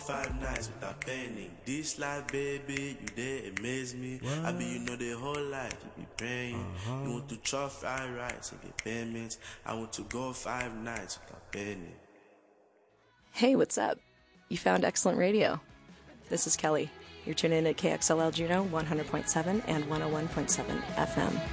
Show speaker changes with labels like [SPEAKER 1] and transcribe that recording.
[SPEAKER 1] 5 nights without penny. This life, baby, you there amaze me.
[SPEAKER 2] What?
[SPEAKER 1] I be you know the whole life you be praying. You want to chop fried rice and get payments. I want to go 5 nights without penny.
[SPEAKER 3] Hey, what's up? You found excellent radio. This is Kelly. You're tuning in at KXLL Juneau 100.7 and 101.7 FM.